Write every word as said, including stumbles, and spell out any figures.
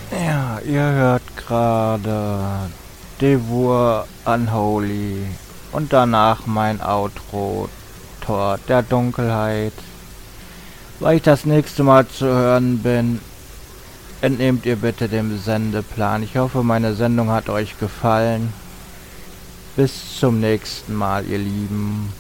Ja, ihr hört gerade Devur Unholy und danach mein Outro Tor der Dunkelheit. Weil ich das nächste Mal zu hören bin, entnehmt ihr bitte dem Sendeplan. Ich hoffe, meine Sendung hat euch gefallen. Bis zum nächsten Mal, ihr Lieben.